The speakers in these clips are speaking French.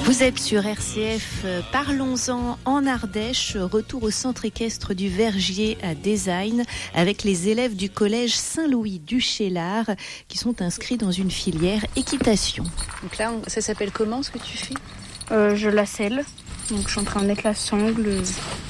Vous êtes sur RCF, parlons-en en Ardèche, retour au centre équestre du Vergier à Design avec les élèves du collège Saint-Louis du Chélard qui sont inscrits dans une filière équitation. Donc là, ça s'appelle comment ce que tu fais ? Je lacelle, donc je suis en train de mettre la sangle.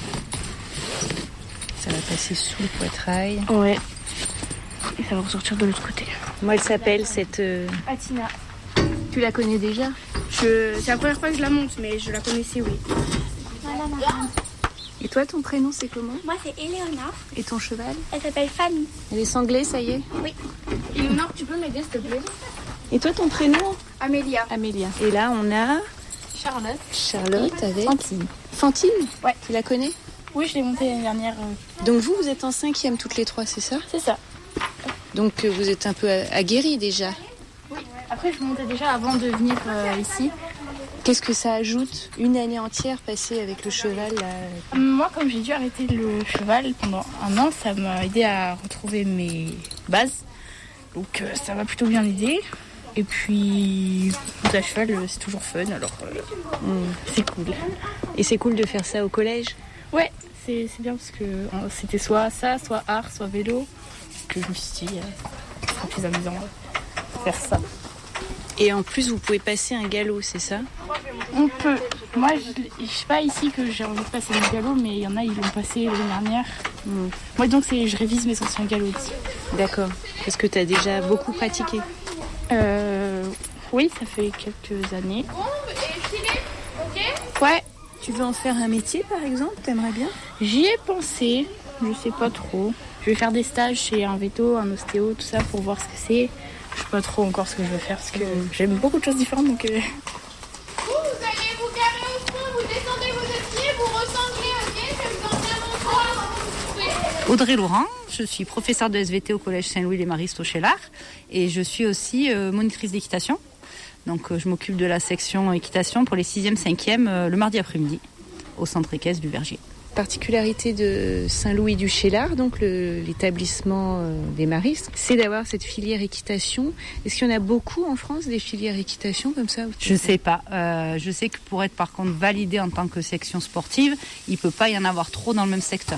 Ça va passer sous le poitrail. Ouais, et ça va ressortir de l'autre côté. Comment elle s'appelle cette... Atina. Tu la connais déjà ? C'est la première fois que je la monte, mais je la connaissais, oui. Voilà ma femme. Et toi, ton prénom, c'est comment ? Moi, c'est Éléonore. Et ton cheval ? Elle s'appelle Fanny. Elle est sanglée, ça y est ? Oui. Éléonore, tu peux m'aider, s'il te plaît ? Et toi, ton prénom ? Amélia. Amélia. Et là, on a Charlotte. Charlotte avec... Fantine. Fantine ? Ouais. Tu la connais ? Oui, je l'ai montée l'année dernière. Donc vous êtes en 5e toutes les trois, c'est ça ? C'est ça. Donc vous êtes un peu aguerris déjà. Oui. Après, je montais déjà avant de venir ici. Qu'est-ce que ça ajoute ? Une année entière passée avec le cheval là... Moi, comme j'ai dû arrêter le cheval pendant 1 an, ça m'a aidé à retrouver mes bases. Donc ça m'a plutôt bien aidé. Et puis, monter à cheval, c'est toujours fun, alors c'est cool. Et c'est cool de faire ça au collège ? Ouais, c'est bien parce que c'était soit ça, soit art, soit vélo. Que je me suis dit, c'est plus amusant de faire ça. Et en plus, vous pouvez passer un galop, c'est ça ? On peut. Moi, je sais pas ici que j'ai envie de passer le galop, mais il y en a, ils l'ont passé l'année dernière. Moi, donc, je révise mes anciens galops ici. D'accord. Parce que tu as déjà beaucoup pratiqué ? Oui, ça fait quelques années. Ouais. Tu veux en faire un métier, par exemple ? T'aimerais bien ? J'y ai pensé, je sais pas trop. Je vais faire des stages chez un veto, un ostéo, tout ça, pour voir ce que c'est. Je sais pas trop encore ce que je veux faire, parce que j'aime beaucoup de choses différentes, donc... Vous allez vous garer au fond, vous descendez vos pieds, vous ressemblez, ok ? Je vais vous emmener mon corps. Audrey Laurent, je suis professeure de SVT au collège Saint-Louis-les-Maristes au Chélard et je suis aussi monitrice d'équitation. Donc je m'occupe de la section équitation pour les 6e, 5e le mardi après-midi au centre équestre du Vergier. Particularité de Saint-Louis du Chélard, donc l'établissement des Maristes, c'est d'avoir cette filière équitation. Est-ce qu'il y en a beaucoup en France des filières équitation comme ça ? Je sais pas. Je sais que pour être par contre validé en tant que section sportive, il peut pas y en avoir trop dans le même secteur.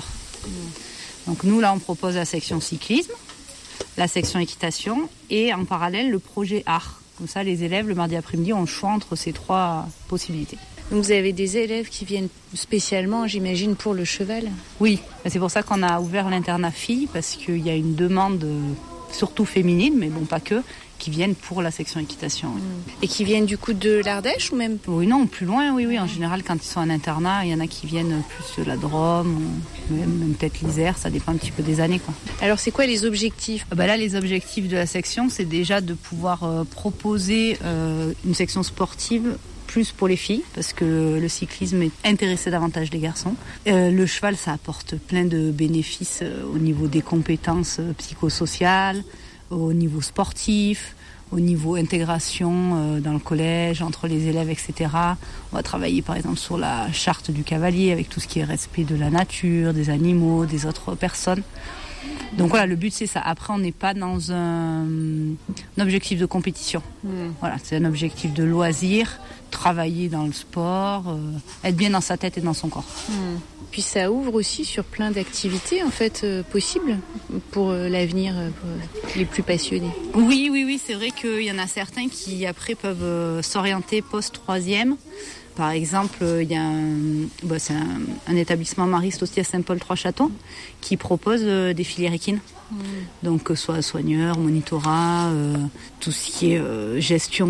Donc nous là on propose la section cyclisme, la section équitation et en parallèle le projet art. Comme ça les élèves le mardi après-midi ont le choix entre ces 3 possibilités. Donc vous avez des élèves qui viennent spécialement, j'imagine, pour le cheval ? Oui, c'est pour ça qu'on a ouvert l'internat filles, parce qu'il y a une demande, surtout féminine, mais bon, pas que, qui viennent pour la section équitation. Oui. Et qui viennent du coup de l'Ardèche ou même ? Oui, non, plus loin, oui. En général, quand ils sont en internat, il y en a qui viennent plus de la Drôme, ou même peut-être l'Isère, ça dépend un petit peu des années, quoi. Alors c'est quoi les objectifs ? Là, les objectifs de la section, c'est déjà de pouvoir proposer une section sportive plus pour les filles, parce que le cyclisme est intéressé davantage les garçons. Le cheval, ça apporte plein de bénéfices au niveau des compétences psychosociales, au niveau sportif, au niveau intégration dans le collège, entre les élèves, etc. On va travailler par exemple sur la charte du cavalier, avec tout ce qui est respect de la nature, des animaux, des autres personnes. Donc voilà, le but c'est ça. Après, on n'est pas dans un objectif de compétition. Voilà, c'est un objectif de loisir, travailler dans le sport, être bien dans sa tête et dans son corps. Puis ça ouvre aussi sur plein d'activités en fait possibles pour l'avenir, pour les plus passionnés. Oui, c'est vrai qu'il y en a certains qui après peuvent s'orienter post-3e. Par exemple, il y a c'est un établissement mariste aussi à Saint-Paul-Trois-Châteaux qui propose des filières équines. Donc soit soigneur, monitorat, tout ce qui est gestion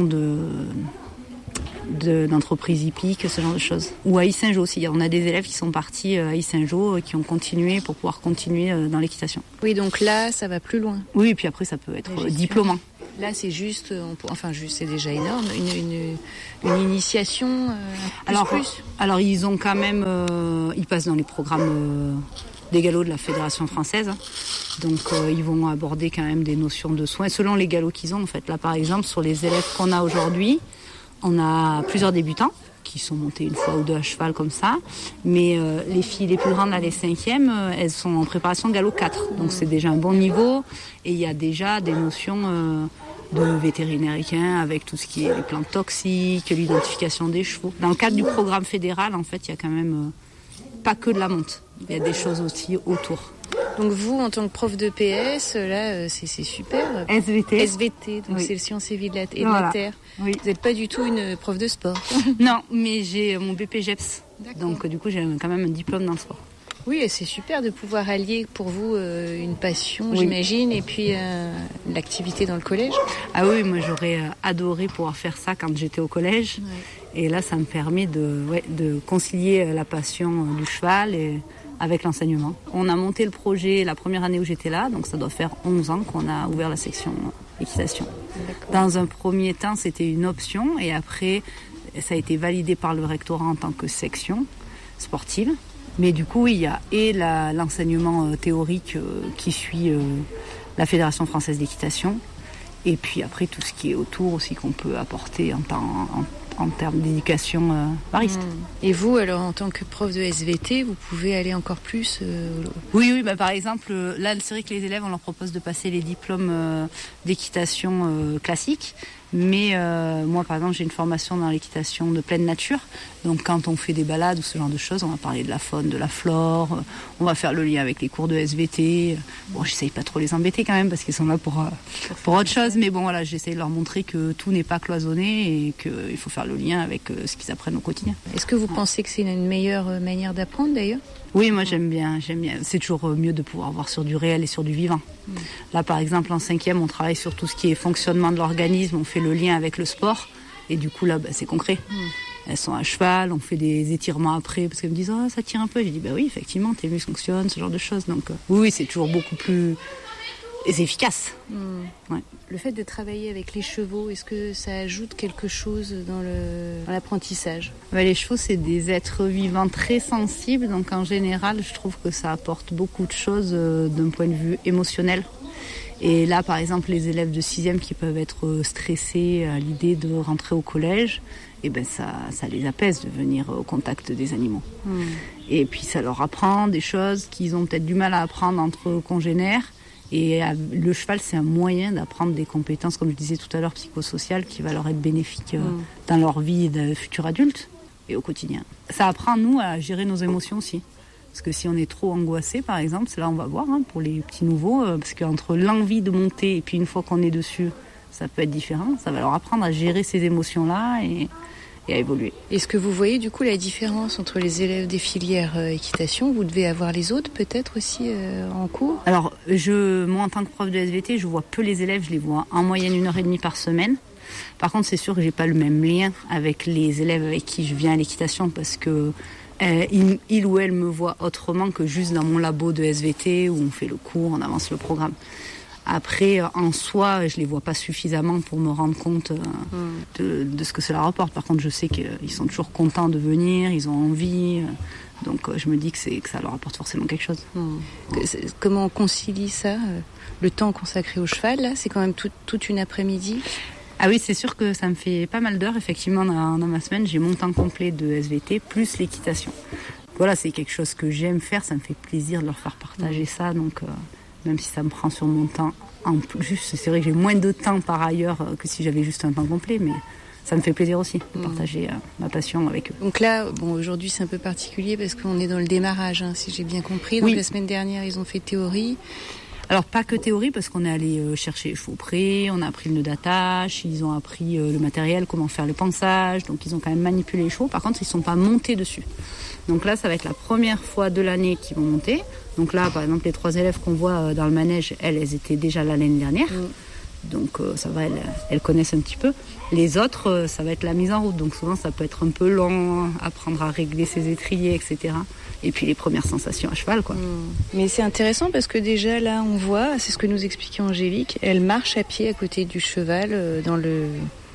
d'entreprises hippiques, ce genre de choses. Ou à Ys-Saint-Jean aussi. On a des élèves qui sont partis à Ys-Saint-Jean qui ont continué pour pouvoir continuer dans l'équitation. Oui, donc là, ça va plus loin. Oui, et puis après, ça peut être diplômant. Là, c'est juste, c'est déjà énorme, une initiation. Alors, ils ont quand même, ils passent dans les programmes des galops de la Fédération française. Donc, ils vont aborder quand même des notions de soins selon les galops qu'ils ont. En fait, là, par exemple, sur les élèves qu'on a aujourd'hui, on a plusieurs débutants qui sont montés 1 fois ou 2 à cheval comme ça. Mais les filles les plus grandes, là, les 5e, elles sont en préparation galop 4. Donc c'est déjà un bon niveau. Et il y a déjà des notions vétérinaires avec tout ce qui est les plantes toxiques, l'identification des chevaux. Dans le cadre du programme fédéral, en fait, il y a quand même pas que de la monte. Il y a des choses aussi autour. Donc vous, en tant que prof de PS, là, c'est super. SVT, donc c'est le sciences et de la terre. Oui. Vous n'êtes pas du tout une prof de sport. Non, mais j'ai mon BPGEPS. Donc du coup, j'ai quand même un diplôme dans le sport. Oui, et c'est super de pouvoir allier pour vous une passion, j'imagine, et puis l'activité dans le collège. Ah oui, moi j'aurais adoré pouvoir faire ça quand j'étais au collège. Ouais. Et là, ça me permet de concilier la passion du cheval avec l'enseignement. On a monté le projet la première année où j'étais là, donc ça doit faire 11 ans qu'on a ouvert la section équitation. D'accord. Dans un premier temps, c'était une option, et après, ça a été validé par le rectorat en tant que section sportive. Mais du coup, il y a l'enseignement théorique qui suit la Fédération française d'équitation, et puis après tout ce qui est autour aussi qu'on peut apporter en termes d'éducation bariste. Et vous, alors en tant que prof de SVT, vous pouvez aller encore plus Oui, bah, par exemple, là c'est vrai que les élèves, on leur propose de passer les diplômes d'équitation classiques. Mais moi, par exemple, j'ai une formation dans l'équitation de pleine nature. Donc, quand on fait des balades ou ce genre de choses, on va parler de la faune, de la flore. On va faire le lien avec les cours de SVT. Bon, j'essaye pas trop les embêter quand même parce qu'ils sont là pour autre chose. Mais bon, voilà, j'essaye de leur montrer que tout n'est pas cloisonné et qu'il faut faire le lien avec ce qu'ils apprennent au quotidien. Est-ce que vous pensez que c'est une meilleure manière d'apprendre d'ailleurs ? Oui, moi j'aime bien. C'est toujours mieux de pouvoir voir sur du réel et sur du vivant. Là, par exemple, en 5e, on travaille sur tout ce qui est fonctionnement de l'organisme, on fait le lien avec le sport, et du coup là, c'est concret. Elles sont à cheval, on fait des étirements après, parce qu'elles me disent « Oh, ça tire un peu ». J'ai dit « Bah oui, effectivement, tes muscles fonctionnent, ce genre de choses ». Donc oui, c'est toujours beaucoup plus efficace. Ouais. Le fait de travailler avec les chevaux, est-ce que ça ajoute quelque chose dans l'apprentissage ? Les chevaux, c'est des êtres vivants très sensibles, donc en général, je trouve que ça apporte beaucoup de choses d'un point de vue émotionnel. Et là, par exemple, les élèves de 6e qui peuvent être stressés à l'idée de rentrer au collège, et ben ça les apaise de venir au contact des animaux. Et puis ça leur apprend des choses qu'ils ont peut-être du mal à apprendre entre congénères. Et le cheval, c'est un moyen d'apprendre des compétences, comme je disais tout à l'heure, psychosociales, qui va leur être bénéfique dans leur vie de futur adulte et au quotidien. Ça apprend, nous, à gérer nos émotions aussi. Parce que si on est trop angoissé, par exemple, c'est là on va voir pour les petits nouveaux, parce qu'entre l'envie de monter et puis une fois qu'on est dessus, ça peut être différent. Ça va leur apprendre à gérer ces émotions-là et à évoluer. Est-ce que vous voyez du coup la différence entre les élèves des filières équitation ? Vous devez avoir les autres peut-être aussi en cours ? Alors, moi en tant que prof de SVT, je vois peu les élèves, je les vois en moyenne 1h30 par semaine. Par contre, c'est sûr que j'ai pas le même lien avec les élèves avec qui je viens à l'équitation parce que il ou elle me voit autrement que juste dans mon labo de SVT où on fait le cours, on avance le programme. Après, en soi, je les vois pas suffisamment pour me rendre compte de ce que cela rapporte. Par contre, je sais qu'ils sont toujours contents de venir, ils ont envie. Donc, je me dis que ça leur apporte forcément quelque chose. Comment on concilie ça, le temps consacré au cheval, là, c'est quand même toute une après-midi. Ah oui, c'est sûr que ça me fait pas mal d'heures. Effectivement, dans ma semaine, j'ai mon temps complet de SVT plus l'équitation. Voilà, c'est quelque chose que j'aime faire. Ça me fait plaisir de leur faire partager ça. Donc... même si ça me prend sur mon temps en plus. C'est vrai que j'ai moins de temps par ailleurs que si j'avais juste un temps complet, mais ça me fait plaisir aussi de partager ma passion avec eux. Donc là, aujourd'hui c'est un peu particulier parce qu'on est dans le démarrage, si j'ai bien compris. Donc la semaine dernière, ils ont fait théorie. Alors pas que théorie, parce qu'on est allé chercher les chevaux près, on a appris le nœud d'attache, ils ont appris le matériel, comment faire le pansage, donc ils ont quand même manipulé les chevaux. Par contre, ils ne sont pas montés dessus. Donc là, ça va être la première fois de l'année qu'ils vont monter. Donc là, par exemple, les 3 élèves qu'on voit dans le manège, elles étaient déjà là l'année dernière. Donc ça va, elles connaissent un petit peu. Les autres, ça va être la mise en route. Donc souvent, ça peut être un peu long, apprendre à régler ses étriers, etc. Et puis les premières sensations à cheval, quoi. Mais c'est intéressant parce que déjà, là, on voit, c'est ce que nous expliquait Angélique, elle marche à pied à côté du cheval dans le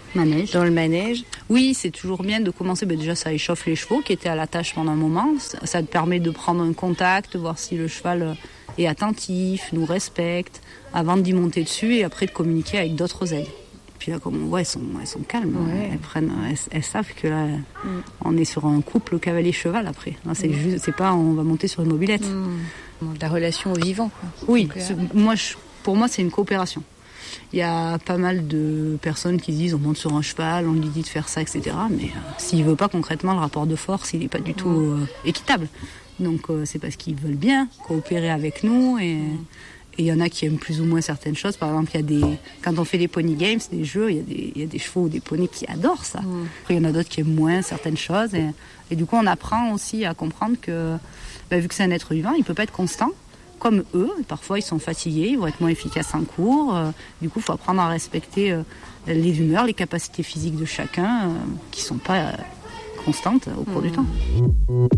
manège. Oui, c'est toujours bien de commencer. Déjà, ça échauffe les chevaux qui étaient à l'attache pendant un moment. Ça te permet de prendre un contact, voir si le cheval est attentif, nous respecte, avant d'y monter dessus et après de communiquer avec d'autres aides. Puis là, comme on voit, elles sont calmes. Ouais. Elles savent que là, on est sur un couple cavalier-cheval après. Là, c'est pas on va monter sur une mobilette. La relation au vivant, quoi. Oui, pour moi, c'est une coopération. Il y a pas mal de personnes qui disent on monte sur un cheval, on lui dit de faire ça, etc. Mais s'il veut pas concrètement, le rapport de force, il n'est pas du tout équitable. Donc c'est parce qu'ils veulent bien coopérer avec nous et il y en a qui aiment plus ou moins certaines choses. Par exemple, quand on fait des pony games, des jeux, il y a des chevaux ou des poneys qui adorent ça. Après, il y en a d'autres qui aiment moins certaines choses et du coup on apprend aussi à comprendre que vu que c'est un être vivant, il peut pas être constant. Comme eux, parfois ils sont fatigués, ils vont être moins efficaces en cours. Du coup, il faut apprendre à respecter les humeurs, les capacités physiques de chacun qui ne sont pas constantes au cours du temps.